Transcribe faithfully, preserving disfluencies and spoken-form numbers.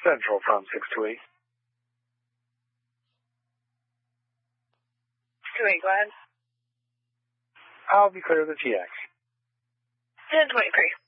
Central from six two eight. two eight, go ahead. I'll be clear of the T X. ten twenty-three.